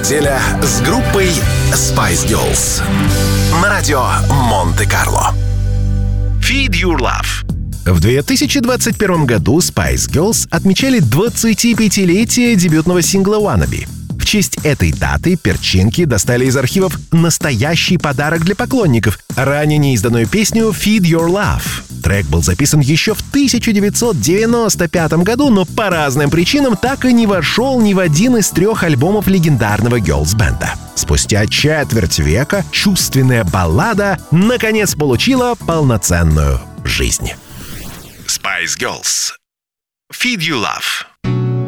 неделя с группой Spice Girls на радио Монте-Карло. Feed Your Love. В 2021 году Spice Girls отмечали 25-летие дебютного сингла «Wannabe». В честь этой даты перчинки достали из архивов настоящий подарок для поклонников — ранее неизданную песню «Feed Your Love». Трек был записан еще в 1995 году, но по разным причинам так и не вошел ни в один из 3 альбомов легендарного герлс-бенда. Спустя четверть века чувственная баллада наконец получила полноценную жизнь. Spice Girls. Feed You Love.